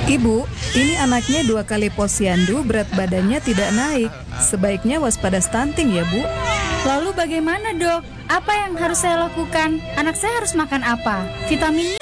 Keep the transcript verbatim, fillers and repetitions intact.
Ibu, ini anaknya dua kali posyandu, berat badannya tidak naik. Sebaiknya waspada stunting ya, Bu. Lalu bagaimana, Dok? Apa yang harus saya lakukan? Anak saya harus makan apa? Vitaminnya